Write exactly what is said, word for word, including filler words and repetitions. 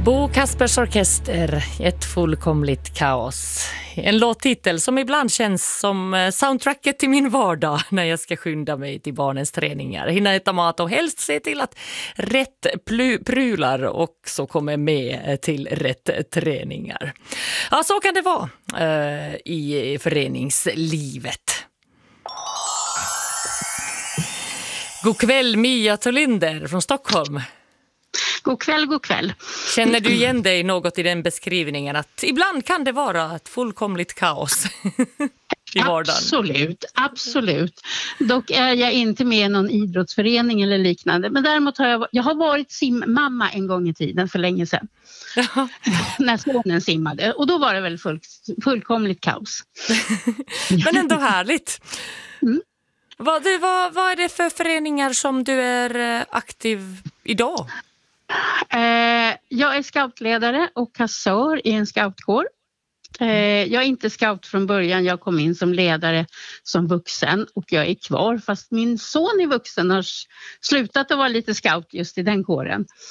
Bo Kaspers Orkester, ett fullkomligt kaos. En låttitel som ibland känns som soundtracket till min vardag när jag ska skynda mig till barnens träningar. Hinna äta mat och helst se till att rätt plu- prylar också kommer med till rätt träningar. Ja, så kan det vara uh, i föreningslivet. God kväll, Mia Tolinder från Stockholm. God kväll, god kväll. Känner du igen dig något i den beskrivningen att ibland kan det vara ett fullkomligt kaos i vardagen? Absolut, absolut. Dock är jag inte med i någon idrottsförening eller liknande. Men däremot har jag, jag har varit simmamma en gång i tiden för länge sedan. När sonen simmade. Och då var det väl full, fullkomligt kaos. Men ändå härligt. Mm. Vad, du, vad, vad är det för föreningar som du är aktiv idag? Eh, jag är scoutledare och kassör i en scoutkår. Eh, jag är inte scout från början, jag kom in som ledare som vuxen och jag är kvar fast min son är vuxen har slutat att vara lite scout just i den kåren.